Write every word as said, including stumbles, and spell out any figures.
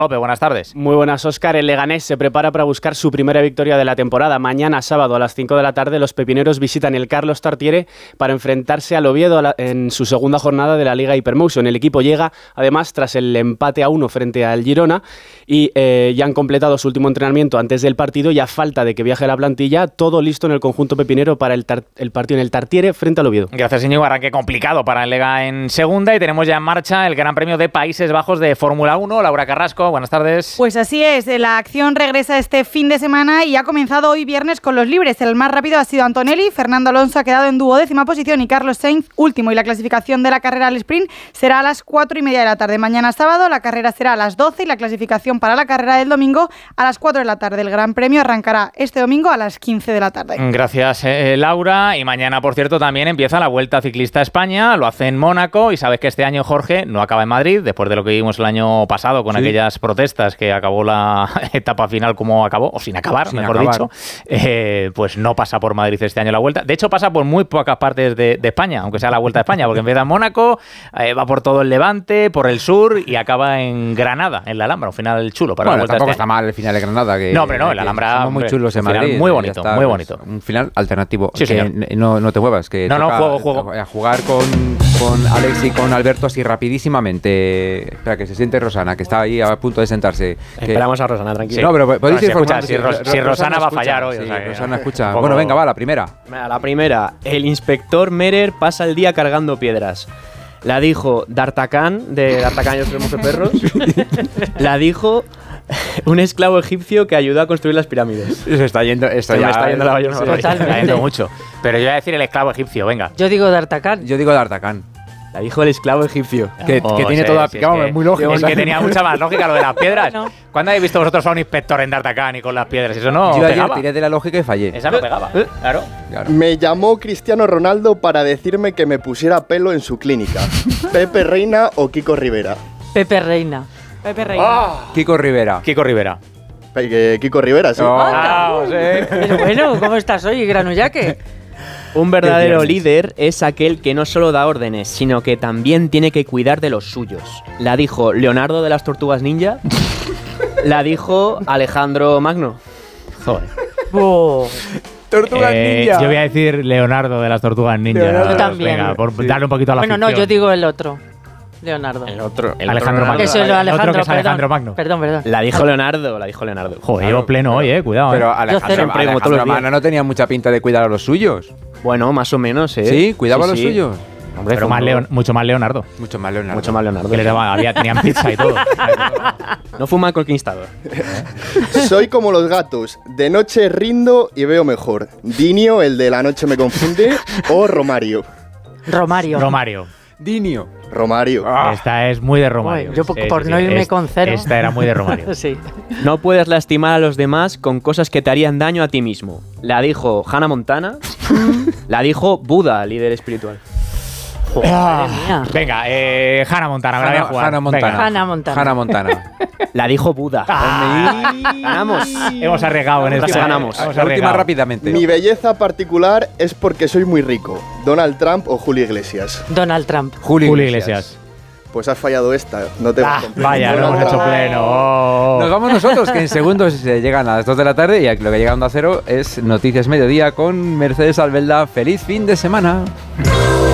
Ope, buenas tardes. Muy buenas, Óscar. El Leganés se prepara para buscar su primera victoria de la temporada. Mañana, sábado, a las cinco de la tarde, los pepineros visitan el Carlos Tartiere para enfrentarse al Oviedo a la, en su segunda jornada de la Liga Hypermotion. El equipo llega, además, tras el empate a uno frente al Girona y eh, ya han completado su último entrenamiento antes del partido y a falta de que viaje la plantilla, todo listo en el conjunto pepinero para el, tar- el partido en el Tartiere frente al Oviedo. Gracias, Íñigo. Arranque complicado para el Lega en segunda y tenemos ya en marcha el Gran Premio de Países Bajos de Fórmula uno. Laura Carrasco, buenas tardes. Pues así es, la acción regresa este fin de semana y ha comenzado hoy viernes con los libres. El más rápido ha sido Antonelli, Fernando Alonso ha quedado en duodécima posición y Carlos Sainz último, y la clasificación de la carrera al sprint será a las cuatro y media de la tarde. Mañana sábado la carrera será a las doce y la clasificación para la carrera del domingo a las cuatro de la tarde. El Gran Premio arrancará este domingo a las quince de la tarde. Gracias, eh, Laura. Y mañana, por cierto, también empieza la Vuelta Ciclista a España, lo hace en Mónaco y sabes que este año, Jorge, no acaba en Madrid, después de lo que vimos el año pasado con sí. aquellas protestas que acabó la etapa final como acabó, o sin acabar, sin mejor acabar. dicho, eh, pues no pasa por Madrid este año la Vuelta. De hecho, pasa por muy pocas partes de, de España, aunque sea la Vuelta a España, porque empieza en Mónaco, eh, va por todo el Levante, por el sur y acaba en Granada, en la Alhambra, un final chulo para bueno, la Vuelta. Tampoco este está mal el final de Granada. Que, no, hombre, no, el Alhambra muy chulos en Madrid. Muy bonito, está, muy bonito. Pues, un final alternativo. Sí, que no, no te muevas, que no, toca no, juego, juego. A jugar con, con Alex y con Alberto así rapidísimamente. Espera, que se siente Rosana, que está ahí a punto de sentarse. Esperamos que... a Rosana, tranquilo. Sí. No, pero podéis no, ir si, escucha, si, si, Ros, si Rosana, Rosana va a fallar hoy. Sí, o sea, Rosana que, escucha. poco... Bueno, venga, va, la primera. La primera, el inspector Merer pasa el día cargando piedras. La dijo D'Artagnan, de D'Artagnan y los Hermosos Perros. La dijo un esclavo egipcio que ayudó a construir las pirámides. Se está yendo, esto ya, me está yendo la bayona. Sí, está yendo mucho. Pero yo voy a decir el esclavo egipcio, venga. Yo digo D'Artagnan. Yo digo D'Artagnan. La dijo el esclavo egipcio. Que, oh, que tiene sí, toda sí, picado, es, que, es muy lógico. Es que tenía mucha más lógica lo de las piedras. No. ¿Cuándo habéis visto vosotros a un inspector en D'Artagnan y con las piedras? Eso no Yo pegaba. ayer tiré de la lógica y fallé. Esa no pegaba, claro. claro. Me llamó Cristiano Ronaldo para decirme que me pusiera pelo en su clínica. ¿Pepe Reina o Kiko Rivera? Pepe Reina. Pepe Reina. Oh. Kiko Rivera. Kiko Rivera. Pe- Kiko Rivera, sí. Oh. Ah, sí. Pero bueno, ¿cómo estás hoy, Granullaque? Un verdadero líder es aquel que no solo da órdenes, sino que también tiene que cuidar de los suyos. La dijo Leonardo de las Tortugas Ninja. La dijo Alejandro Magno. Joder. Oh. Tortugas eh, Ninja. Yo voy a decir Leonardo de las Tortugas Ninja. Yo también. Venga, por sí. darle un poquito a la Bueno, ficción. no, yo digo el otro. Leonardo. El otro, el Alejandro otro Magno. Eso es lo Alejandro, el otro que es perdón, Alejandro Magno. Perdón, perdón. La dijo Leonardo, la dijo Leonardo. Joder, llevo pleno hoy, eh, cuidado. Pero eh. Alejandro, siempre, como todos los Alejandro días. Magno no tenía mucha pinta de cuidar a los suyos. Bueno, más o menos, ¿eh? Sí, cuidaba sí, a los sí. suyos. Hombre, Pero más Leon, mucho más Leonardo. Mucho más Leonardo. Mucho más Leonardo. Que le daba, había, tenían pizza y todo. No fuma el conquistador. Soy como los gatos. De noche rindo y veo mejor. Dinio, el de la noche me confunde, o Romario. Romario. Romario. Dinio. Romario. Ah. Esta es muy de Romario. Bueno, yo por, Sí, por sí, no sí. irme Es- con cero. Esta era muy de Romario. Sí. No puedes lastimar a los demás con cosas que te harían daño a ti mismo. La dijo Hannah Montana. La dijo Buda, líder espiritual. Ah, Madre mía. venga, eh, Hannah Montana, me la voy a Hannah, jugar. Hannah Montana. Venga. Hannah Montana. Hannah Montana. La dijo Buda. Ganamos. Hemos arriesgado en Nosotras esta. ganamos. Hemos La última arriesgado. rápidamente. Mi belleza particular es porque soy muy rico. ¿Donald Trump o Julio Iglesias? Donald Trump. Julio, Julio Iglesias. Iglesias. Pues has fallado esta. No te Ah, vas con vaya, lo Donald hemos hecho Trump. pleno. Oh. Nos vamos nosotros, que en segundos se llegan a las dos de la tarde y lo que llega a Onda Cero es Noticias Mediodía con Mercedes Albelda. ¡Feliz fin de semana!